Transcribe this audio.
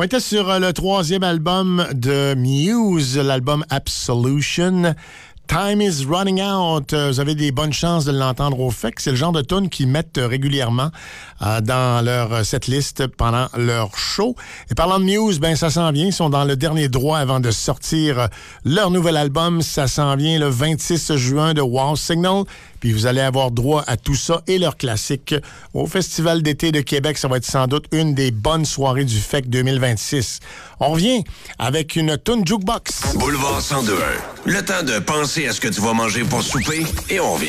On était sur le troisième album de Muse, l'album Absolution. Time is running out. Vous avez des bonnes chances de l'entendre au fait que c'est le genre de tune qu'ils mettent régulièrement dans leur setlist pendant leur show. Et parlant de Muse, ben ça s'en vient. Ils sont dans le dernier droit avant de sortir leur nouvel album. Ça s'en vient le 26 juin de Wow Signal. Puis vous allez avoir droit à tout ça et leurs classiques au Festival d'été de Québec. Ça va être sans doute une des bonnes soirées du FEC 2026. On revient avec une tune jukebox. Boulevard 102.1. Le temps de penser à ce que tu vas manger pour souper et on revient.